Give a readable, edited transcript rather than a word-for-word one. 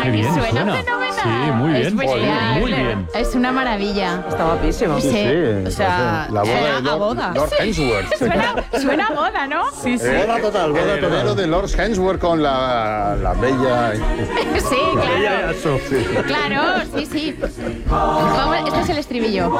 Qué bien suena suena. fenomenal. Sí, muy bien. Es bestial. Muy bien. Es una maravilla. Está guapísimo. Sí. O sea, la boda suena de a Lord, boda. Lord Hemsworth. Suena a boda, ¿no? Sí, sí. Boda total, boda total. El heredero de Lord Hemsworth con la bella... Sí, claro. Claro, sí, sí. Vamos, este es el estribillo.